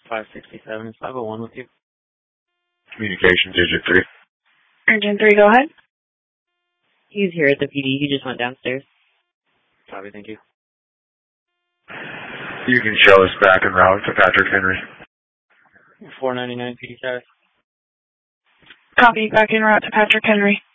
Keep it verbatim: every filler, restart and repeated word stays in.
five sixty-seven, five oh one with you. Communications, Agent three. Agent three, go ahead. He's here at the P D. He just went downstairs. Copy, thank you. You can show us back en route to Patrick Henry. four ninety-nine P D status. Copy, back en route to Patrick Henry.